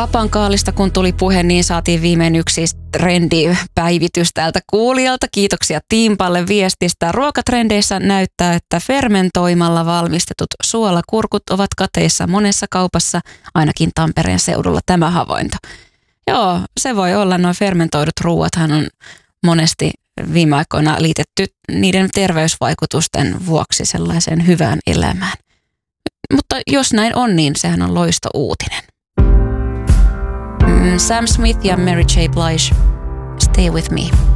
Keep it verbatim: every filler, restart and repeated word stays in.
Hapankaalista kun tuli puhe, niin saatiin viimein yksi trendipäivitys täältä kuulijalta. Kiitoksia Tiimpalle viestistä. Ruokatrendeissä näyttää, että fermentoimalla valmistetut suolakurkut ovat kateissa monessa kaupassa, ainakin Tampereen seudulla tämä havainto. Joo, se voi olla. Nuo fermentoidut ruuathan on monesti viime aikoina liitetty niiden terveysvaikutusten vuoksi sellaiseen hyvään elämään. Mutta jos näin on, niin sehän on loisto uutinen. Sam Smith ja Mary J. Blige, Stay With Me.